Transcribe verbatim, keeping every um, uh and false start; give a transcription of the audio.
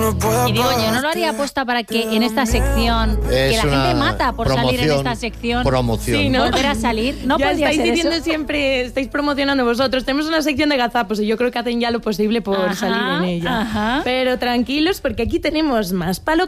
Y digo, yo no lo haría aposta para que en esta sección, Es que la una gente mata por salir en promoción, esta sección, promoción. Sí, ¿no? volver a salir. No ya podría estáis ser diciendo eso. siempre, estáis promocionando vosotros. Tenemos una sección de gazapos y yo creo que hacen ya lo posible por Ajá, salir en ella. ajá. Pero tranquilos, porque aquí tenemos más palo